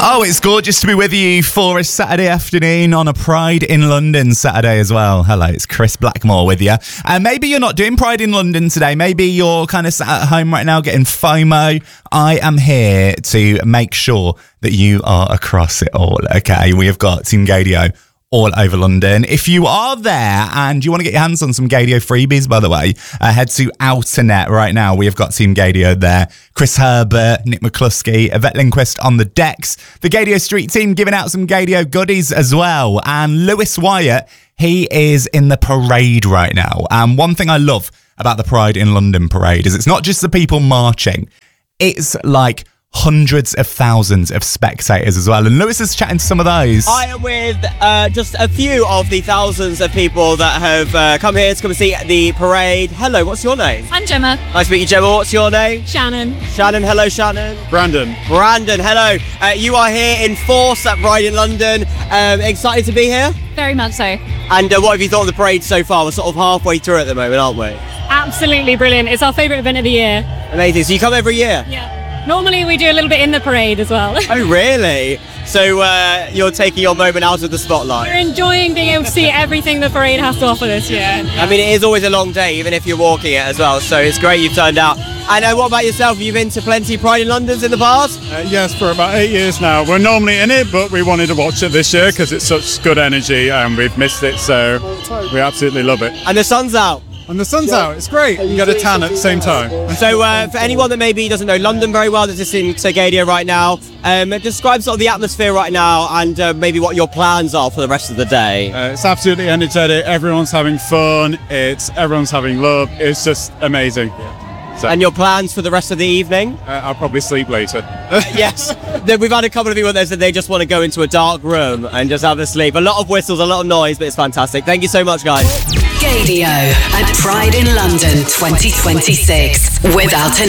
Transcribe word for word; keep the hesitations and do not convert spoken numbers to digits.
Oh, it's gorgeous to be with you for a Saturday afternoon on a Pride in London Saturday as well. Hello, it's Chris Blackmore with you. And uh, maybe you're not doing Pride in London today. Maybe you're kind of sat at home right now getting FOMO. I am here to make sure that you are across it all, okay? We have got Team Gaydio all over London. If you are there and you want to get your hands on some Gaydio freebies, by the way, uh, head to Outernet right now. We have got Team Gaydio there. Chris Herbert, Nick McCluskey, Yvette Lindquist on the decks. The Gaydio Street team giving out some Gaydio goodies as well. And Lewis Wyatt, he is in the parade right now. And one thing I love about the Pride in London parade is it's not just the people marching. It's like hundreds of thousands of spectators as well. And Lewis is chatting to some of those. I am with uh, just a few of the thousands of people that have uh, come here to come and see the parade. Hello, what's your name? I'm Gemma. Nice to meet you, Gemma. What's your name? Shannon. Shannon, hello, Shannon. Brandon. Brandon, hello. Uh, you are here in force at Pride in London. Um, excited to be here? Very much so. And uh, what have you thought of the parade so far? We're sort of halfway through at the moment, aren't we? Absolutely brilliant. It's our favourite event of the year. Amazing. So you come every year? Yeah. Normally we do a little bit in the parade as well. Oh, really? So uh, you're taking your moment out of the spotlight? We're enjoying being able to see everything the parade has to offer this year. I mean, it is always a long day, even if you're walking it as well, so it's great you've turned out. And uh, what about yourself? Have you been to plenty of Pride in Londons in the past? Uh, yes, for about eight years now. We're normally in it, but we wanted to watch it this year because it's such good energy and we've missed it, so we absolutely love it. And the sun's out. And the sun's out, it's great. You get a tan at the same time. So uh, for anyone that maybe doesn't know London very well, that's listening to Gaydio right now, um, describe sort of the atmosphere right now and uh, maybe what your plans are for the rest of the day. Uh, it's absolutely energetic, everyone's having fun, it's everyone's having love, it's just amazing. So, and your plans for the rest of the evening? Uh, I'll probably sleep later. Yes, we've had a couple of people that said they just want to go into a dark room and just have a sleep. A lot of whistles, a lot of noise, but it's fantastic. Thank you so much, guys. Gaydio at Pride in London twenty twenty-six with Alton